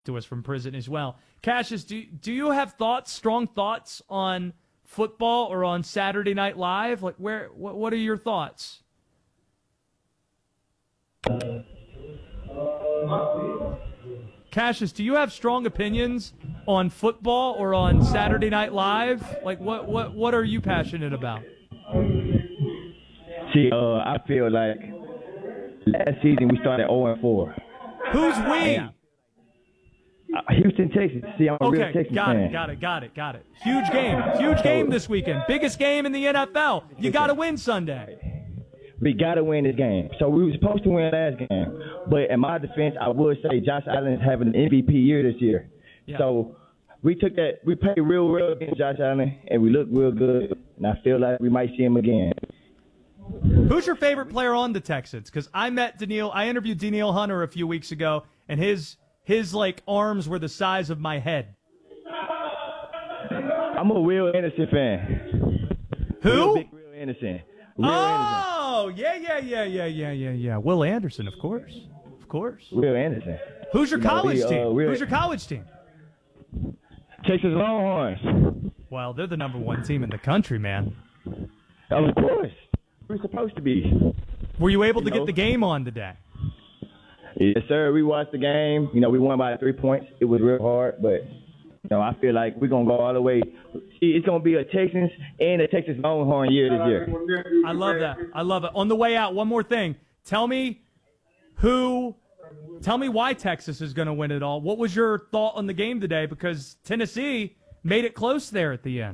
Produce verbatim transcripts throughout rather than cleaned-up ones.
to us from prison as well. Cassius, do do you have thoughts, strong thoughts on football or on Saturday Night Live? Like, where? What, what are your thoughts? Cassius, do you have strong opinions on football or on Saturday Night Live? Like, what what what are you passionate about? See, uh, I feel like last season we started oh and four. Who's we? Uh, Houston, Texas. See, I'm a okay, real Texas got fan. it, got it, got it, got it. Huge game, huge game this weekend. Biggest game in the N F L. You got to win Sunday. We got to win this game. So we were supposed to win last game. But in my defense, I would say Josh Allen is having an M V P year this year. Yeah. So we took that, we played real well against Josh Allen, and we looked real good. And I feel like we might see him again. Who's your favorite player on the Texans? Because I met Danielle, I interviewed Danielle Hunter a few weeks ago, and his his like arms were the size of my head. I'm a Will Anderson fan. Who? Real big Will Anderson. Will oh, Anderson. yeah, yeah, yeah, yeah, yeah, yeah, yeah. Will Anderson, of course, of course. Will Anderson. Who's your You know, college we, uh, team? we're- Who's your college team? Texas Longhorns. Well, they're the number one team in the country, man. Of course. We're supposed to be. Were you able You to know? get the game on today? Yes, sir. We watched the game. You know, we won by three points. It was real hard, but you know, I feel like we're gonna go all the way. See, it's gonna be a Texans and a Texas Longhorn year this year. I love that. I love it. On the way out, one more thing. Tell me who. Tell me why Texas is going to win it all. What was your thought on the game today? Because Tennessee made it close there at the end.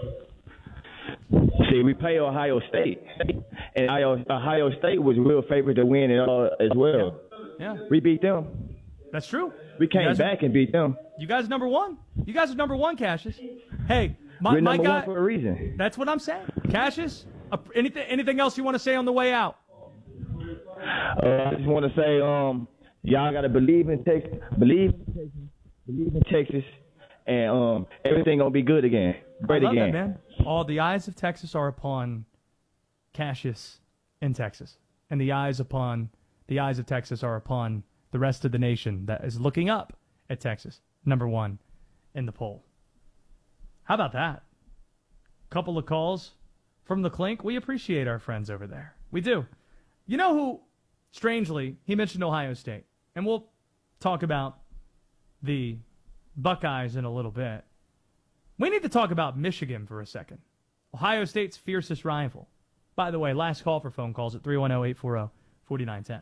See, we play Ohio State, and Ohio, Ohio State was a real favorite to win it all as well. Yeah, We beat them. that's true. We came You guys back are, and beat them. You guys are number one. You guys are number one, Cassius. Hey, my, We're my number guy. one for a reason. That's what I'm saying. Cassius, uh, anything, anything else you want to say on the way out? Uh, I just want to say, um, y'all gotta believe in Texas, believe in Texas, believe in Texas, and um, everything gonna be good again, great I love again. that, man. All the eyes of Texas are upon Cassius in Texas, and the eyes upon the eyes of Texas are upon the rest of the nation that is looking up at Texas, number one in the poll. How about that? Couple of calls from the Clink. We appreciate our friends over there. We do. You know who? Strangely, he mentioned Ohio State, and we'll talk about the Buckeyes in a little bit. We need to talk about Michigan for a second. Ohio State's fiercest rival. By the way, last call for phone calls at three one zero, eight four zero, four nine one zero.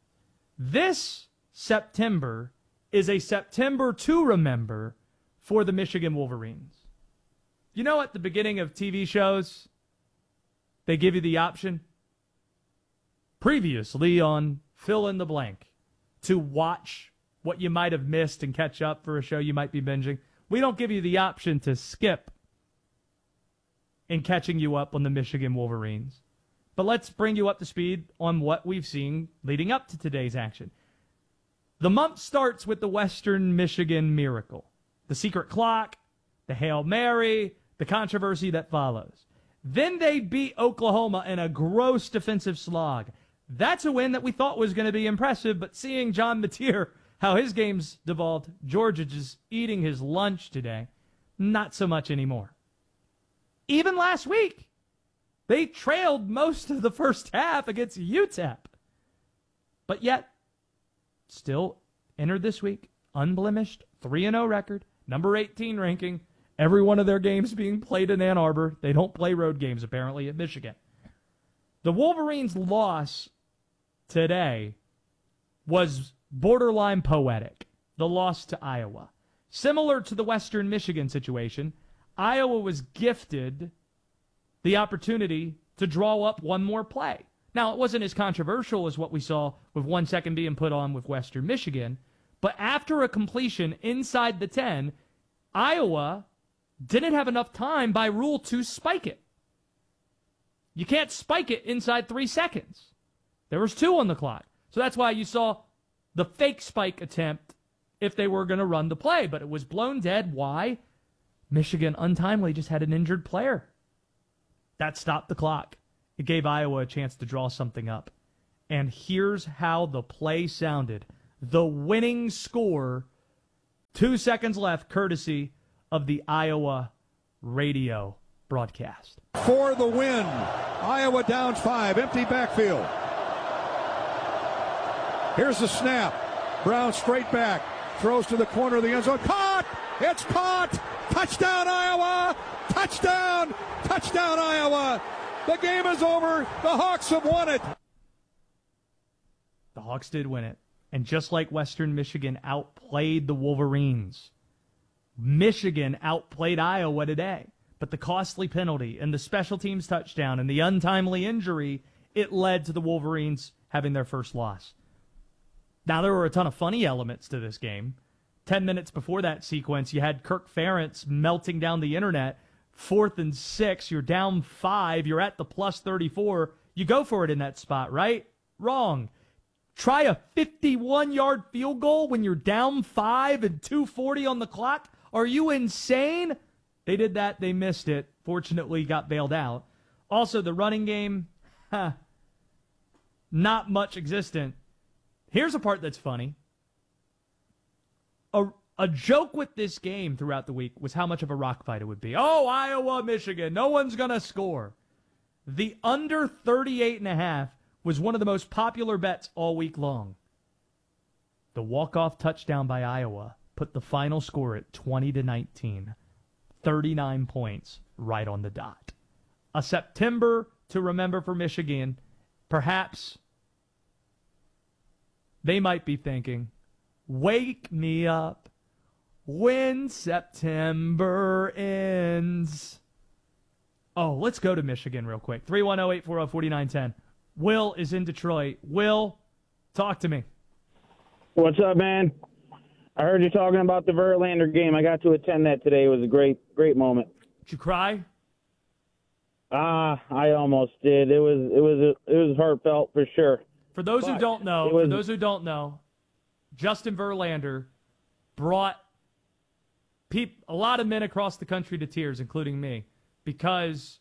This September is a September to remember for the Michigan Wolverines. You know, at the beginning of T V shows, they give you the option, previously on fill in the blank, to watch what you might have missed and catch up for a show you might be binging. We don't give you the option to skip in catching you up on the Michigan Wolverines. But let's bring you up to speed on what we've seen leading up to today's action. The month starts with the Western Michigan Miracle, the secret clock, the Hail Mary, the controversy that follows. Then they beat Oklahoma in a gross defensive slog. That's a win that we thought was going to be impressive, but seeing John Mateer, how his game's devolved, Georgia just eating his lunch today, not so much anymore. Even last week, they trailed most of the first half against U T E P. But yet, still entered this week, unblemished, three and oh record, number eighteen ranking, every one of their games being played in Ann Arbor. They don't play road games, apparently, at Michigan. The Wolverines' loss today was borderline poetic, the loss to Iowa. Similar to the Western Michigan situation, Iowa was gifted the opportunity to draw up one more play. Now, it wasn't as controversial as what we saw with one second being put on with Western Michigan, but after a completion inside the ten, Iowa didn't have enough time by rule to spike it. You can't spike it inside three seconds. There was two on the clock. So that's why you saw the fake spike attempt if they were going to run the play, but it was blown dead. Why? Michigan untimely just had an injured player. That stopped the clock. It gave Iowa a chance to draw something up. And here's how the play sounded. The winning score Two seconds left, courtesy of the Iowa radio broadcast. For the win. Iowa down five. Empty backfield. Here's the snap. Brown straight back. Throws to the corner of the end zone. Caught! It's caught! Touchdown, Iowa! Touchdown! Touchdown, Iowa! The game is over. The Hawks have won it. The Hawks did win it. And just like Western Michigan outplayed the Wolverines, Michigan outplayed Iowa today. But the costly penalty and the special teams touchdown and the untimely injury, it led to the Wolverines having their first loss. Now, there were a ton of funny elements to this game. Ten minutes before that sequence, you had Kirk Ferentz melting down the internet. Fourth and six, you're down five, you're at the plus thirty-four. You go for it in that spot, right? Wrong. Try a fifty-one-yard field goal when you're down five and two forty on the clock? Are you insane? They did that. They missed it. Fortunately, got bailed out. Also, the running game, huh, not much existent. Here's a part that's funny. A, a joke with this game throughout the week was how much of a rock fight it would be. Oh, Iowa, Michigan, no one's going to score. The under thirty-eight and a half was one of the most popular bets all week long. The walk-off touchdown by Iowa put the final score at twenty to nineteen. thirty-nine points right on the dot. A September to remember for Michigan. Perhaps they might be thinking, wake me up when September ends. Oh, let's go to Michigan real quick. three one zero, eight four zero, four nine one zero. Will is in Detroit. Will, talk to me. What's up, man? I heard you talking about the Verlander game. I got to attend that today. It was a great, great moment. Did you cry? Ah, uh, I almost did. It was, it was, it was heartfelt for sure. For those but who don't know, was, for those who don't know, Justin Verlander brought peop, a lot of men across the country to tears, including me, because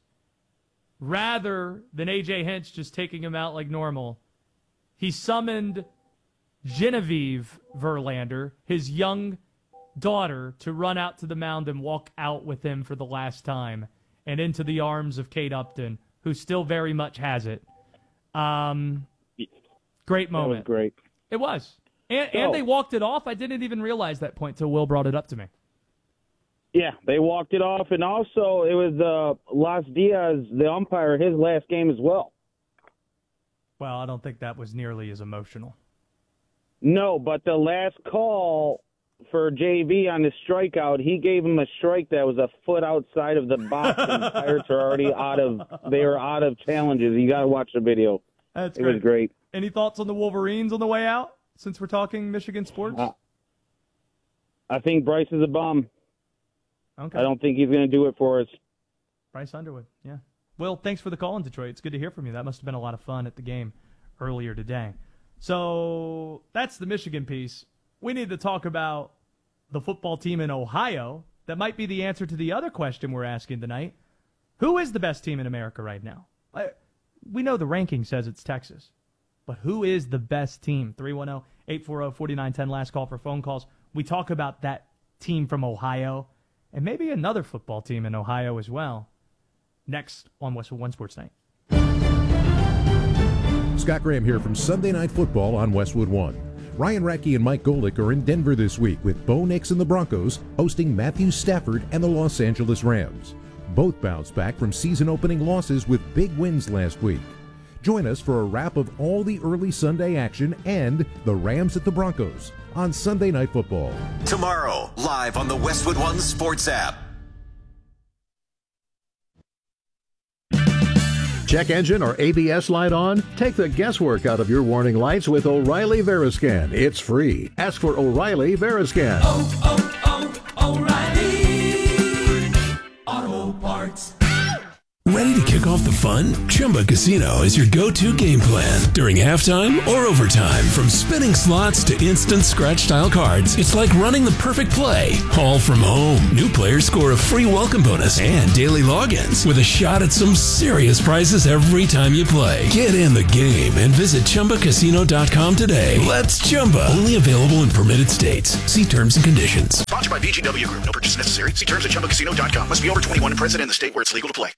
rather than A J Hinch just taking him out like normal, he summoned Genevieve Verlander, his young daughter, to run out to the mound and walk out with him for the last time and into the arms of Kate Upton, who still very much has it. Um, great moment. That was great. It was. And, so, and they walked it off. I didn't even realize that point till Will brought it up to me. Yeah, they walked it off. And also, it was uh, Las Diaz, the umpire, his last game as well. Well, I don't think that was nearly as emotional. No, but the last call for J V on the strikeout, he gave him a strike that was a foot outside of the box, and the Pirates are already out of they are out of challenges. You got to watch the video. That's it great. was great. Any thoughts on the Wolverines on the way out? Since we're talking Michigan sports, uh, I think Bryce is a bum. Okay. I don't think he's going to do it for us. Bryce Underwood, yeah. Will, thanks for the call in Detroit. It's good to hear from you. That must have been a lot of fun at the game earlier today. So that's the Michigan piece. We need to talk about the football team in Ohio. That might be the answer to the other question we're asking tonight. Who is the best team in America right now? We know the ranking says it's Texas. But who is the best team? three one zero, eight four zero, four nine one zero, last call for phone calls. We talk about that team from Ohio and maybe another football team in Ohio as well. Next on Westwood One Sports Night. Scott Graham here from Sunday Night Football on Westwood One. Ryan Radke and Mike Golick are in Denver this week with Bo Nix and the Broncos hosting Matthew Stafford and the Los Angeles Rams. Both bounced back from season-opening losses with big wins last week. Join us for a wrap of all the early Sunday action and the Rams at the Broncos on Sunday Night Football. Tomorrow, live on the Westwood One Sports app. Check engine or A B S light on? Take the guesswork out of your warning lights with O'Reilly Veriscan. It's free. Ask for O'Reilly Veriscan. Oh, oh, oh, O'Reilly Auto Parts. Ready to kick off the fun? Chumba Casino is your go-to game plan during halftime or overtime. From spinning slots to instant scratch-style cards, it's like running the perfect play, all from home. New players score a free welcome bonus and daily logins with a shot at some serious prizes every time you play. Get in the game and visit Chumba Casino dot com today. Let's Chumba. Only available in permitted states. See terms and conditions. Sponsored by V G W Group. No purchase necessary. See terms at Chumba Casino dot com. Must be over twenty-one and present in the state where it's legal to play.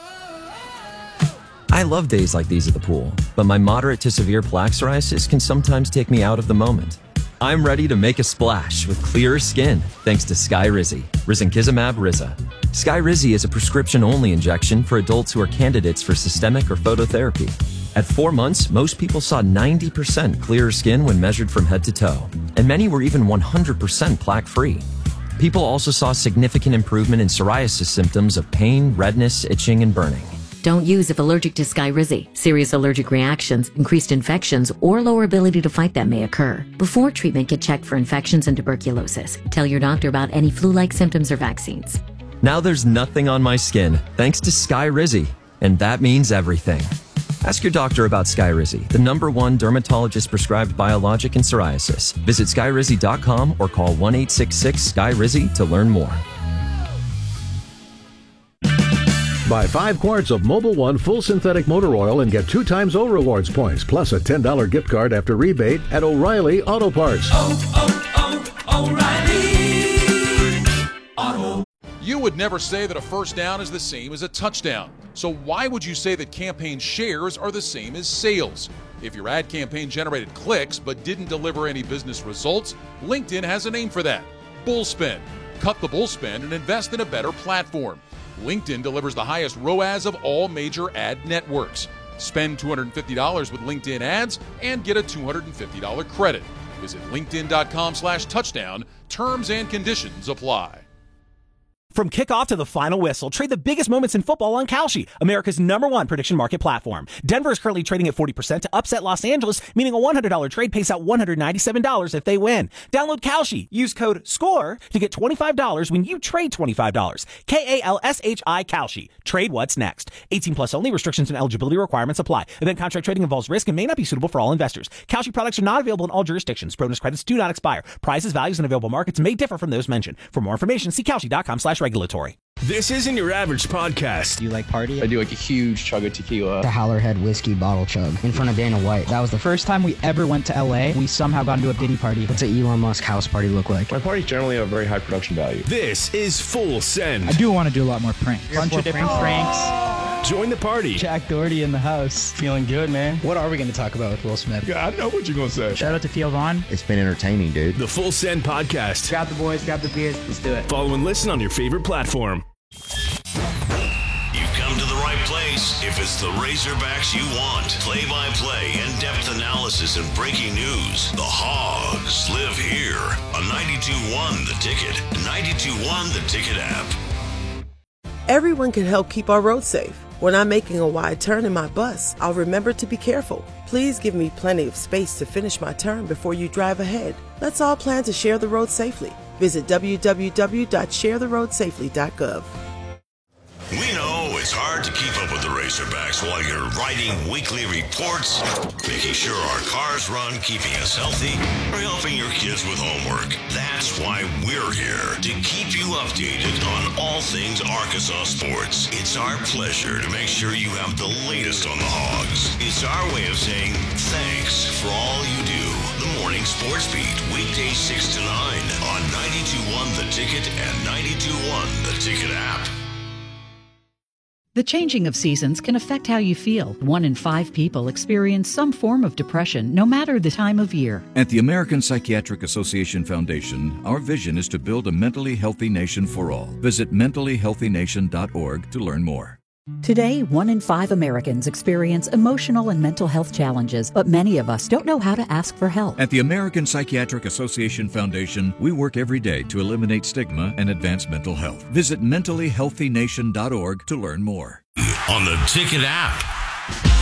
I love days like these at the pool, but my moderate to severe plaque psoriasis can sometimes take me out of the moment. I'm ready to make a splash with clearer skin thanks to Skyrizi, risankizumab Riza. Skyrizi is a prescription-only injection for adults who are candidates for systemic or phototherapy. At four months, most people saw ninety percent clearer skin when measured from head to toe, and many were even one hundred percent plaque-free. People also saw significant improvement in psoriasis symptoms of pain, redness, itching, and burning. Don't use if allergic to Skyrizi. Serious allergic reactions, increased infections, or lower ability to fight them may occur. Before treatment, get checked for infections and tuberculosis. Tell your doctor about any flu-like symptoms or vaccines. Now there's nothing on my skin thanks to Skyrizi, and that means everything. Ask your doctor about Skyrizi, the number one dermatologist-prescribed biologic in psoriasis. Visit Skyrizi dot com or call one eight six six S K Y R I Z I to learn more. Buy five quarts of Mobil One full synthetic motor oil and get two times O Rewards points, plus a ten dollars gift card after rebate at O'Reilly Auto Parts. Oh, oh, oh, O'Reilly Auto. You would never say that a first down is the same as a touchdown. So why would you say that campaign shares are the same as sales? If your ad campaign generated clicks but didn't deliver any business results, LinkedIn has a name for that: bullspend. Cut the bullspend and invest in a better platform. LinkedIn delivers the highest R O A S of all major ad networks. Spend two hundred fifty dollars with LinkedIn ads and get a two hundred fifty dollars credit. Visit linkedin.com slash touchdown. Terms and conditions apply. From kickoff to the final whistle, trade the biggest moments in football on Kalshi, America's number one prediction market platform. Denver is currently trading at forty percent to upset Los Angeles, meaning a one hundred dollars trade pays out one hundred ninety-seven dollars if they win. Download Kalshi. Use code SCORE to get twenty-five dollars when you trade twenty-five dollars. K A L S H I Kalshi. Trade what's next. eighteen plus only. Restrictions and eligibility requirements apply. Event contract trading involves risk and may not be suitable for all investors. Kalshi products are not available in all jurisdictions. Bonus credits do not expire. Prices, values, and available markets may differ from those mentioned. For more information, see Kalshi.com slash regulatory. This isn't your average podcast. Do you like party? I do like a huge chug of tequila. The Howlerhead whiskey bottle chug in front of Dana White. That was the first time we ever went to L A. We somehow got into a Diddy party. What's an Elon Musk house party look like? My parties generally have very high production value. This is Full Send. I do want to do a lot more pranks. Bunch of different pranks. Join the party. Jack Doherty in the house. Feeling good, man. What are we going to talk about with Will Smith? Yeah, I know what you're going to say. Shout out to Theo Vaughn. It's been entertaining, dude. The Full Send podcast. Grab the boys, grab the beers. Let's do it. Follow and listen on your favorite platform. You've come to the right place if it's the Razorbacks you want. Play-by-play, in-depth analysis, and breaking news. The Hogs live here on ninety-two point one The Ticket, ninety-two point one The Ticket app. Everyone can help keep our roads safe. When I'm making a wide turn in my bus, I'll remember to be careful. Please give me plenty of space to finish my turn before you drive ahead. Let's all plan to share the road safely. Visit w w w dot share the road safely dot gov. We know it's hard to keep up with the Razorbacks while you're writing weekly reports, making sure our cars run, keeping us healthy, or helping your kids with homework. That's why we're here, to keep you updated on all things Arkansas sports. It's our pleasure to make sure you have the latest on the Hogs. It's our way of saying thanks for all you do. The Morning Sports Beat, weekdays six to nine on ninety-two point one The Ticket and ninety-two point one The Ticket app. The changing of seasons can affect how you feel. One in five people experience some form of depression, no matter the time of year. At the American Psychiatric Association Foundation, our vision is to build a mentally healthy nation for all. Visit mentally healthy nation dot org to learn more. Today, one in five Americans experience emotional and mental health challenges, but many of us don't know how to ask for help. At the American Psychiatric Association Foundation, we work every day to eliminate stigma and advance mental health. Visit mentally healthy nation dot org to learn more. On the Ticket app.